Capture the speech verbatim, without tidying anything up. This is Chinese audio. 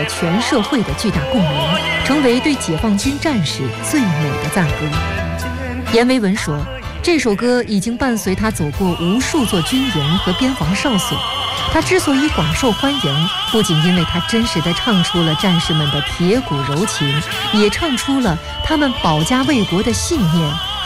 全社会的巨大共鸣，成为对解放军战士最美的赞歌。阎维文说，这首歌已经伴随他走过无数座军营和边防哨所。他之所以广受欢迎，不仅因为他真实地唱出了战士们的铁骨柔情，也唱出了他们保家卫国的信念